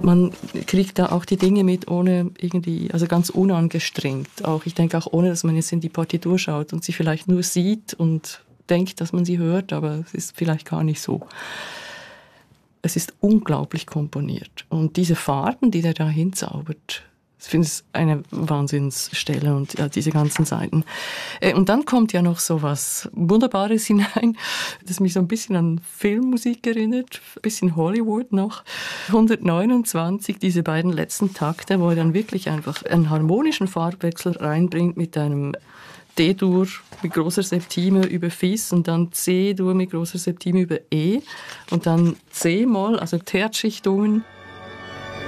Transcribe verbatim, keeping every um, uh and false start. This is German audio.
man kriegt da auch die Dinge mit, ohne irgendwie, also ganz unangestrengt. Auch, ich denke auch, ohne dass man jetzt in die Partitur schaut und sie vielleicht nur sieht und denkt, dass man sie hört, aber es ist vielleicht gar nicht so. Es ist unglaublich komponiert. Und diese Farben, die der da hinzaubert, ich finde es eine Wahnsinnsstelle und ja, diese ganzen Seiten. Und dann kommt ja noch so was Wunderbares hinein, das mich so ein bisschen an Filmmusik erinnert, ein bisschen Hollywood noch. hundertneunundzwanzig, diese beiden letzten Takte, wo er dann wirklich einfach einen harmonischen Farbwechsel reinbringt mit einem D-Dur mit großer Septime über Fis und dann C-Dur mit großer Septime über E und dann C-Moll, also Tertschichtungen